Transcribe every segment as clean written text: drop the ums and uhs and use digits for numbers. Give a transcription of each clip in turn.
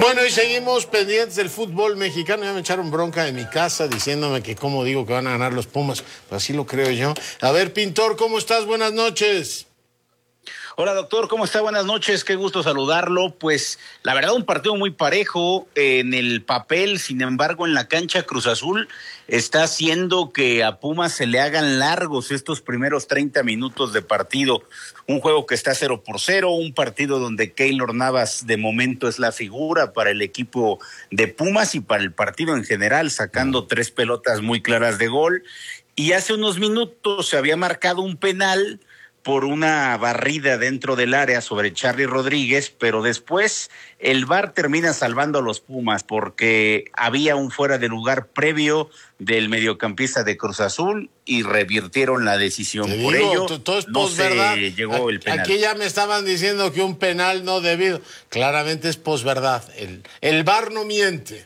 Bueno, y seguimos pendientes del fútbol mexicano. Ya me echaron bronca de mi casa diciéndome que cómo digo que van a ganar los Pumas. Pues así lo creo yo. A ver, Pintor, ¿cómo estás? Buenas noches. Hola, doctor, ¿cómo está? Buenas noches, qué gusto saludarlo. Pues la verdad, un partido muy parejo en el papel, sin embargo, en la cancha Cruz Azul está haciendo que a Pumas se le hagan largos estos primeros 30 minutos de partido. Un juego que está 0-0, un partido donde Keylor Navas de momento es la figura para el equipo de Pumas y para el partido en general, sacando 3 pelotas muy claras de gol. Y hace unos minutos se había marcado un penal por una barrida dentro del área sobre Charly Rodríguez, pero después el VAR termina salvando a los Pumas porque había un fuera de lugar previo del mediocampista de Cruz Azul y revirtieron la decisión. Te por digo, ello todo es no posverdad. se llegó el penal. Aquí ya me estaban diciendo que un penal no debido. Claramente es posverdad. El VAR no miente.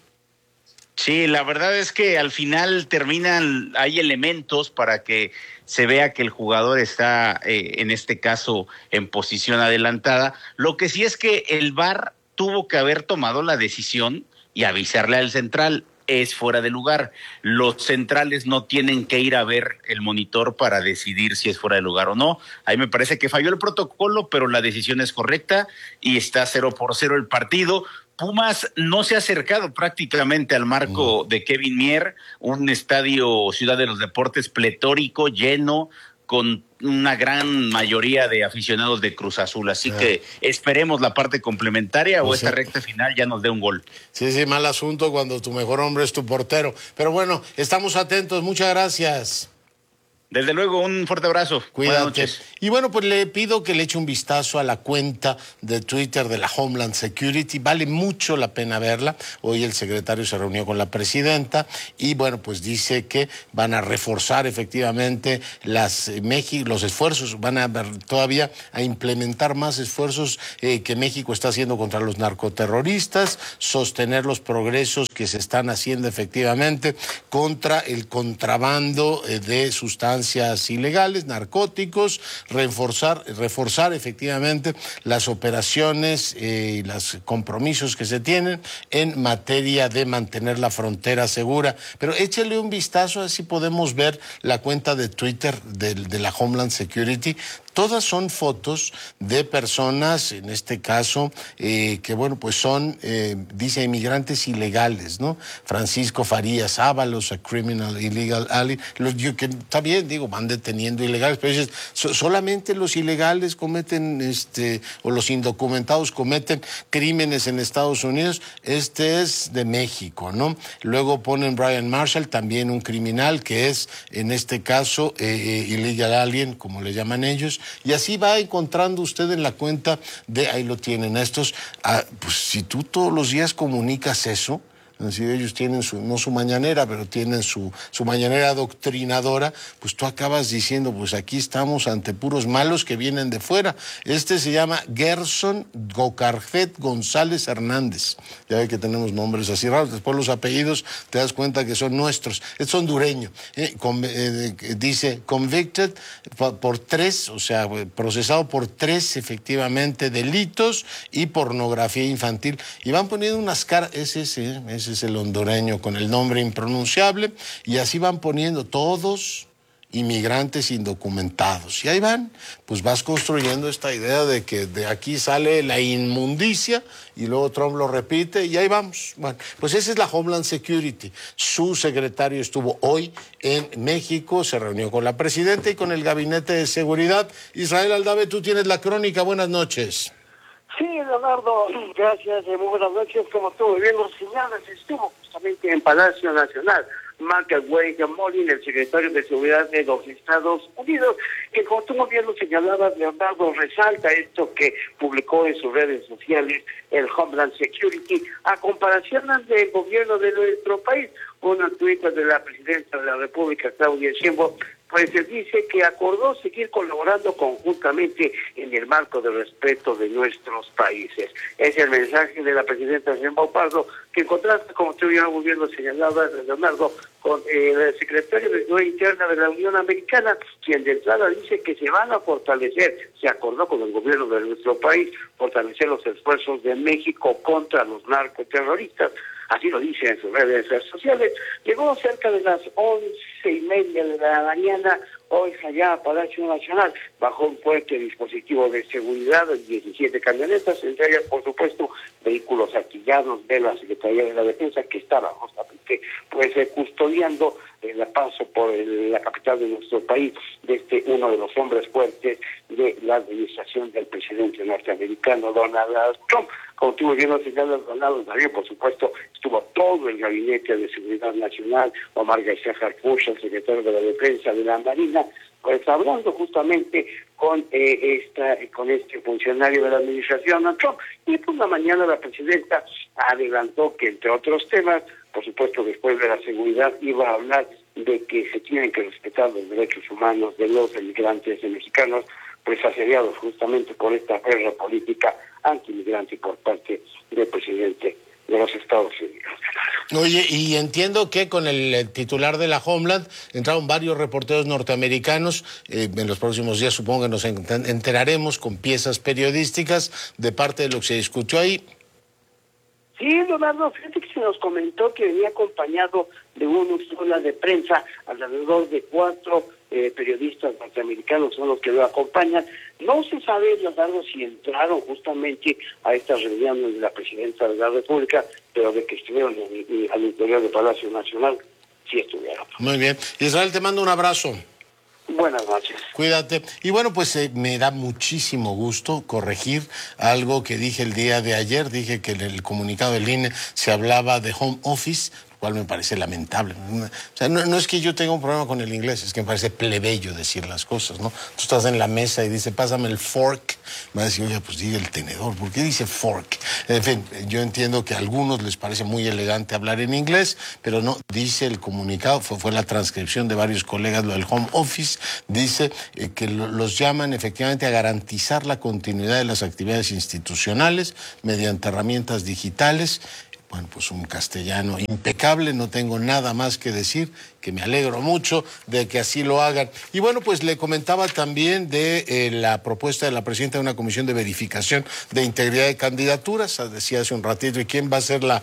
Sí, la verdad es que al final hay elementos para que se vea que el jugador está, en este caso, en posición adelantada. Lo que sí es que el VAR tuvo que haber tomado la decisión y avisarle al central, es fuera de lugar. Los centrales no tienen que ir a ver el monitor para decidir si es fuera de lugar o no. Ahí me parece que falló el protocolo, pero la decisión es correcta y está 0-0 el partido. Pumas no se ha acercado prácticamente al marco de Kevin Mier, un estadio Ciudad de los Deportes pletórico, lleno, con una gran mayoría de aficionados de Cruz Azul. Así que esperemos la parte complementaria o esta recta final ya nos dé un gol. Sí, mal asunto cuando tu mejor hombre es tu portero. Pero bueno, estamos atentos. Muchas gracias. Desde luego, un fuerte abrazo. Cuídate. Buenas noches. Y bueno, pues le pido que le eche un vistazo a la cuenta de Twitter de la Homeland Security. Vale mucho la pena verla. Hoy el secretario se reunió con la presidenta y bueno, pues dice que van a reforzar efectivamente los esfuerzos, van a todavía a implementar más esfuerzos que México está haciendo contra los narcoterroristas, sostener los progresos que se están haciendo efectivamente contra el contrabando de sustancias ilegales, narcóticos, reforzar efectivamente las operaciones y los compromisos que se tienen en materia de mantener la frontera segura. Pero échele un vistazo a ver si podemos ver la cuenta de Twitter de la Homeland Security. Todas son fotos de personas, en este caso, que bueno, pues son, dice, inmigrantes ilegales, ¿no? Francisco Farías Ábalos, a criminal illegal alien. Que está bien, digo, van deteniendo ilegales, pero dices, solamente los ilegales cometen, o los indocumentados cometen crímenes en Estados Unidos. Este es de México, ¿no? Luego ponen Brian Marshall, también un criminal que es, en este caso, illegal alien, como le llaman ellos. Y así va encontrando usted en la cuenta ahí lo tienen estos, pues si tú todos los días comunicas eso, es decir, ellos tienen no su mañanera, pero tienen su mañanera adoctrinadora, pues tú acabas diciendo, pues aquí estamos ante puros malos que vienen de fuera. Este se llama Gerson Gocarjet González Hernández. Ya ve que tenemos nombres así raros, después los apellidos te das cuenta que son nuestros. Es hondureño. Dice, convicted por 3, o sea, procesado por 3 efectivamente delitos y pornografía infantil. Y van poniendo unas caras, ese es el hondureño con el nombre impronunciable, y así van poniendo todos inmigrantes indocumentados. Y ahí van, pues vas construyendo esta idea de que de aquí sale la inmundicia, y luego Trump lo repite, y ahí vamos. Bueno, pues esa es la Homeland Security. Su secretario estuvo hoy en México, se reunió con la presidenta y con el gabinete de seguridad. Israel Aldave, tú tienes la crónica. Buenas noches. Sí, Leonardo, gracias, muy buenas noches. Como tú bien lo señalas, estuvo justamente en Palacio Nacional Michael Molin, el secretario de Seguridad de los Estados Unidos, que como tú muy bien lo señalabas, Leonardo, resalta esto que publicó en sus redes sociales el Homeland Security, a comparación del gobierno de nuestro país. Una tuita de la presidenta de la República, Claudia Sheinbaum, pues se dice que acordó seguir colaborando conjuntamente en el marco del respeto de nuestros países. Es el mensaje de la presidenta Sheinbaum Pardo, que en contraste, como tú ya muy bien lo señalabas, Leonardo, con el secretario de Seguridad Interna de la Unión Americana, quien de entrada dice que se van a fortalecer, se acordó con el gobierno de nuestro país, fortalecer los esfuerzos de México contra los narcoterroristas. Así lo dice en sus redes sociales. Llegó cerca de las 11:30 de la mañana, hoy allá a Palacio Nacional, bajo un fuerte dispositivo de seguridad, 17 camionetas, entre ellas, por supuesto, vehículos artillados de la Secretaría de la Defensa, que estaban justamente custodiando el paso por la capital de nuestro país, de uno de los hombres fuertes de la administración del presidente norteamericano Donald Trump. Como tú bien lo señalas, Donald, también, por supuesto, estuvo todo el Gabinete de Seguridad Nacional, Omar García Harfuch, el secretario de la Defensa de la Marina, pues hablando justamente con este funcionario de la administración Trump. Y por la mañana la presidenta adelantó que, entre otros temas, por supuesto, después de la seguridad, iba a hablar de que se tienen que respetar los derechos humanos de los inmigrantes mexicanos, pues asediados justamente por esta guerra política anti-inmigrante por parte del presidente de los Estados Unidos. Oye, y entiendo que con el titular de la Homeland entraron varios reporteros norteamericanos. En los próximos días supongo que nos enteraremos con piezas periodísticas de parte de lo que se discutió ahí. Sí, Leonardo, fíjate que se nos comentó que venía acompañado de una sola de prensa, alrededor de 4 periodistas norteamericanos son los que lo acompañan. No se sabe, Leonardo, si entraron justamente a estas reuniones de la presidenta de la República, pero de que estuvieron al interior del Palacio Nacional, sí estuvieron. Muy bien. Israel, te mando un abrazo. Buenas noches. Cuídate. Y bueno, pues me da muchísimo gusto corregir algo que dije el día de ayer. Dije que en el comunicado del INE se hablaba de home office, lo cual me parece lamentable. O sea, no es que yo tenga un problema con el inglés, es que me parece plebeyo decir las cosas, ¿no? Tú estás en la mesa y dice, pásame el fork. Me va a decir, oye, pues diga el tenedor, ¿por qué dice fork? En fin, yo entiendo que a algunos les parece muy elegante hablar en inglés, pero no, dice el comunicado, fue la transcripción de varios colegas, lo del home office, dice que los llaman efectivamente a garantizar la continuidad de las actividades institucionales mediante herramientas digitales. Bueno, pues un castellano impecable, no tengo nada más que decir, que me alegro mucho de que así lo hagan. Y bueno, pues le comentaba también de la propuesta de la presidenta de una comisión de verificación de integridad de candidaturas. Decía hace un ratito, ¿y quién va a ser la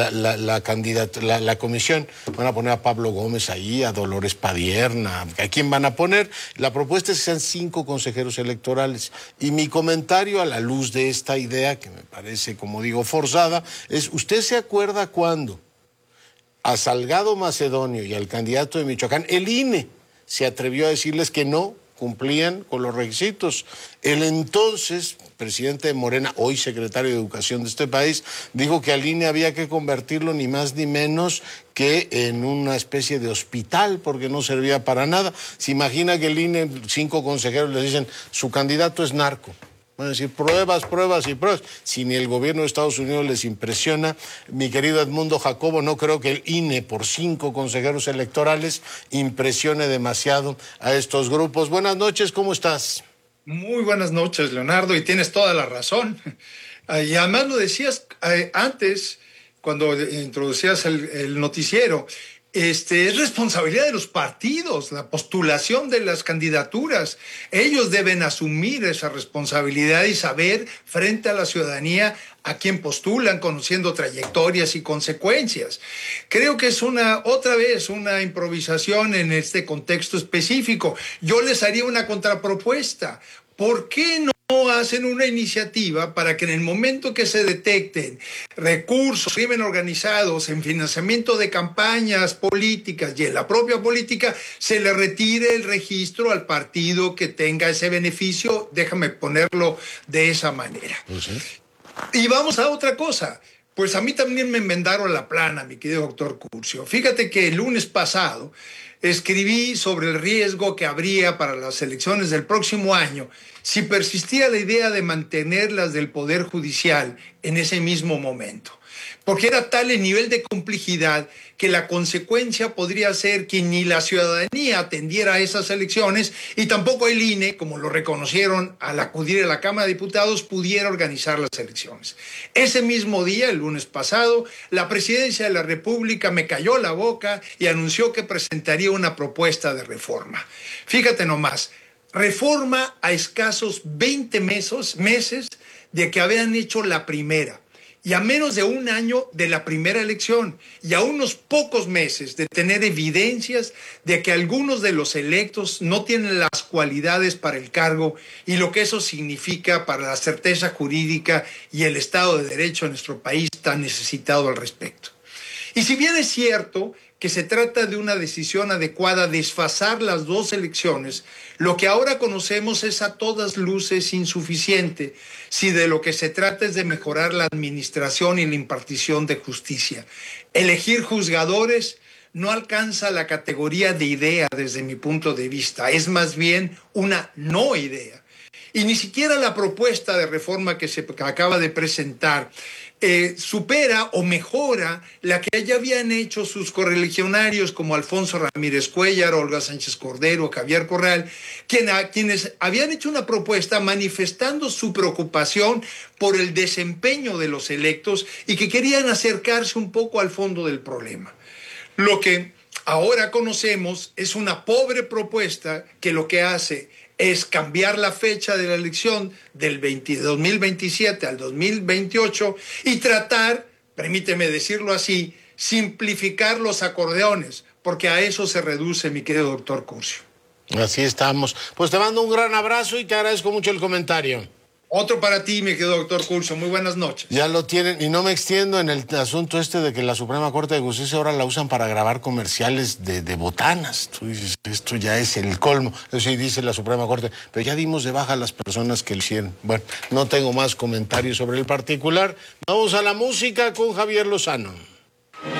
comisión? Van a poner a Pablo Gómez ahí, a Dolores Padierna, ¿a quién van a poner? La propuesta es que sean 5 consejeros electorales. Y mi comentario a la luz de esta idea, que me parece, como digo, forzada, es, ¿usted se acuerda cuándo a Salgado Macedonio y al candidato de Michoacán, el INE se atrevió a decirles que no cumplían con los requisitos? El entonces presidente de Morena, hoy secretario de Educación de este país, dijo que al INE había que convertirlo ni más ni menos que en una especie de hospital, porque no servía para nada. Se imagina que el INE, 5 consejeros les dicen, su candidato es narco. Van a decir pruebas, pruebas y pruebas. Si ni el gobierno de Estados Unidos les impresiona, mi querido Edmundo Jacobo, no creo que el INE por 5 consejeros electorales impresione demasiado a estos grupos. Buenas noches, ¿cómo estás? Muy buenas noches, Leonardo, y tienes toda la razón. Y además lo decías antes, cuando introducías el noticiero. Es responsabilidad de los partidos, la postulación de las candidaturas. Ellos deben asumir esa responsabilidad y saber frente a la ciudadanía a quién postulan, conociendo trayectorias y consecuencias. Creo que es otra vez una improvisación en este contexto específico. Yo les haría una contrapropuesta. ¿Por qué no hacen una iniciativa para que en el momento que se detecten recursos, crimen organizados en financiamiento de campañas políticas y en la propia política, se le retire el registro al partido que tenga ese beneficio? Déjame ponerlo de esa manera. ¿Sí? Y vamos a otra cosa. Pues a mí también me enmendaron la plana, mi querido doctor Curcio. Fíjate que el lunes pasado escribí sobre el riesgo que habría para las elecciones del próximo año si persistía la idea de mantenerlas del Poder Judicial en ese mismo momento. porque era tal el nivel de complejidad que la consecuencia podría ser que ni la ciudadanía atendiera a esas elecciones y tampoco el INE, como lo reconocieron al acudir a la Cámara de Diputados, pudiera organizar las elecciones. Ese mismo día, el lunes pasado, la Presidencia de la República me cayó la boca y anunció que presentaría una propuesta de reforma. Fíjate nomás, reforma a escasos 20 meses de que habían hecho la primera, y a menos de un año de la primera elección, y a unos pocos meses de tener evidencias de que algunos de los electos no tienen las cualidades para el cargo y lo que eso significa para la certeza jurídica y el Estado de Derecho en nuestro país tan necesitado al respecto. Y si bien es cierto que se trata de una decisión adecuada desfasar las dos elecciones, lo que ahora conocemos es a todas luces insuficiente si de lo que se trata es de mejorar la administración y la impartición de justicia. Elegir juzgadores no alcanza la categoría de idea desde mi punto de vista, es más bien una no idea. Y ni siquiera la propuesta de reforma que se acaba de presentar supera o mejora la que ya habían hecho sus correligionarios como Alfonso Ramírez Cuéllar, Olga Sánchez Cordero, Javier Corral, quienes habían hecho una propuesta manifestando su preocupación por el desempeño de los electos y que querían acercarse un poco al fondo del problema. Lo que ahora conocemos es una pobre propuesta que lo que hace es cambiar la fecha de la elección del 2027 al 2028 y tratar, permíteme decirlo así, simplificar los acordeones, porque a eso se reduce, mi querido doctor Curcio. Así estamos. Pues te mando un gran abrazo y te agradezco mucho el comentario. Otro para ti, mi querido doctor Curcio. Muy buenas noches. Ya lo tienen, y no me extiendo en el asunto de que la Suprema Corte de Justicia ahora la usan para grabar comerciales de botanas. Tú dices, esto ya es el colmo. Eso sí dice la Suprema Corte, pero ya dimos de baja a las personas que lo hicieron. Bueno, no tengo más comentarios sobre el particular. Vamos a la música con Javier Lozano.